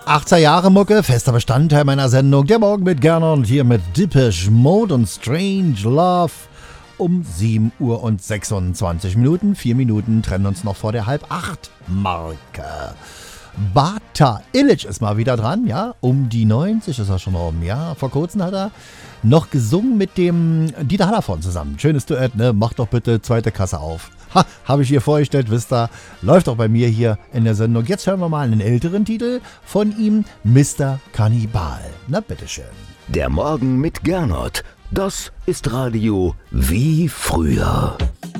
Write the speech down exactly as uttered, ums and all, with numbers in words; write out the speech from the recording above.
achtziger Jahre Mucke, fester Bestandteil meiner Sendung. Der Morgen mit Gernot und hier mit Depeche Mode und Strange Love. Um sieben Uhr und sechsundzwanzig Minuten. Vier Minuten trennen uns noch vor der halb acht Marke. Bata Illich ist mal wieder dran, ja. Um die neunzig ist er schon rum, ja. Vor kurzem hat er noch gesungen mit dem Dieter Hallervorden zusammen. Schönes Duett, ne? Macht doch bitte zweite Kasse auf. Ha, habe ich hier vorgestellt, wisst ihr. Läuft auch bei mir hier in der Sendung. Jetzt hören wir mal einen älteren Titel von ihm, Mister Kannibal. Na, bitteschön. Der Morgen mit Gernot. Das ist Radio wie früher.